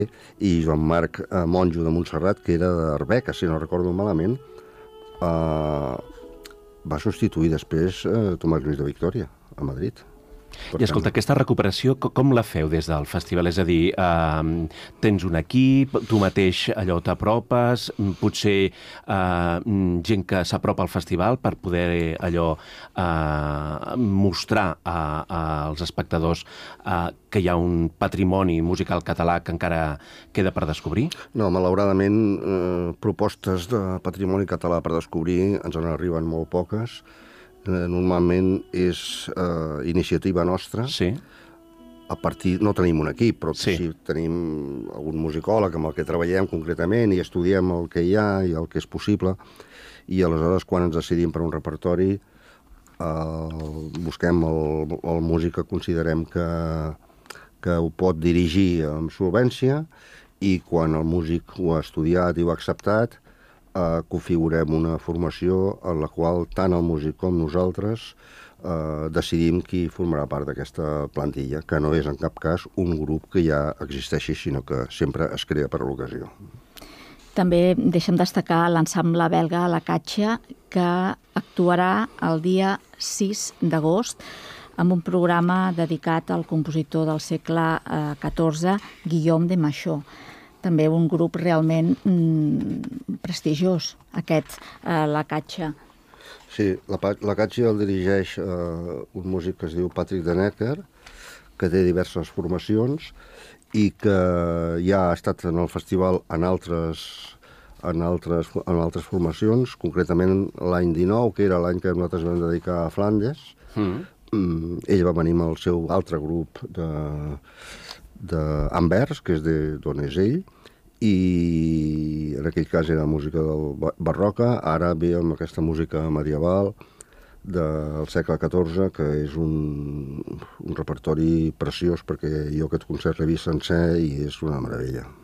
i Joan Marc Monjo de Montserrat, que era d'Arbeca, si no recordo malament, va substituir després Tomàs Lluís de Victòria, a Madrid. I escolta, aquesta recuperació com la feu des del festival? És a dir, tens un equip, tu mateix allò t'apropes, potser gent que s'apropa al festival per poder allò mostrar als espectadors que hi ha un patrimoni musical català que encara queda per descobrir? No, malauradament, propostes de patrimoni català per descobrir ens en arriben molt poques. Normalment és iniciativa nostra. Sí. No tenim un equip, però sí tenim algun musicòleg amb el que treballem concretament i estudiem el que hi ha i el que és possible, i aleshores quan ens decidim per un repertori busquem el músic que considerem que ho pot dirigir amb solvència, i quan el músic ho ha estudiat i ho ha acceptat, configurem una formació en la qual tant el músic com nosaltres decidim qui formarà part d'aquesta plantilla, que no és en cap cas un grup que ja existeixi, sinó que sempre es crea per a l'ocasió. També deixem destacar l'ensemble belga La Catxa, que actuarà el dia 6 d'agost amb un programa dedicat al compositor del segle XIV, Guillaume de Machaut. També un grup realment prestigiós, aquest, La Catxa. Sí, La Catxa el dirigeix un músic que es diu Patrick de Necker, que té diverses formacions i que ja ha estat en el festival en altres formacions, concretament l'any 19, que era l'any que nosaltres vam dedicar a Flandes. Ell va venir amb el seu altre grup d'Anvers, que és d'on és ell, i en aquell cas era música del barroca, ara ve amb aquesta música medieval del segle XIV, que és un repertori preciós, perquè jo aquest concert l'he vist sencer i és una meravella.